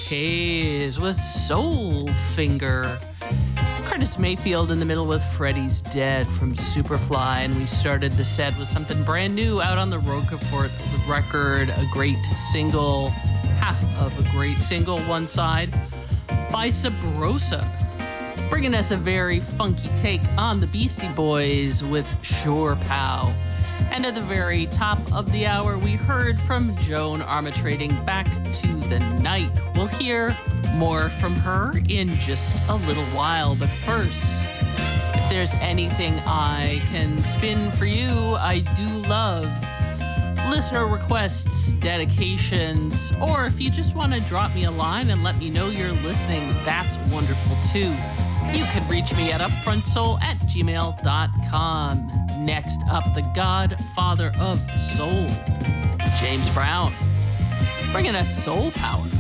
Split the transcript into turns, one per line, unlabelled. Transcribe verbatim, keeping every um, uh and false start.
Hayes with Soul Finger. Curtis Mayfield in the middle with Freddy's Dead from Superfly. And we started the set with something brand new out on the Roquefort record, a great single, half of a great single, one side, by Sabrosa, bringing us a very funky take on the Beastie Boys with Shore Pow. And at the very top of the hour, we heard from Joan Armatrading, Back to the Night. We'll hear more from her in just a little while. But first, if there's anything I can spin for you, I do love listener requests, dedications, or if you just want to drop me a line and let me know you're listening, that's wonderful too. You can reach me at upfrontsoul at gmail dot com. Next up, the godfather of soul, James Brown, bringing us Soul Power.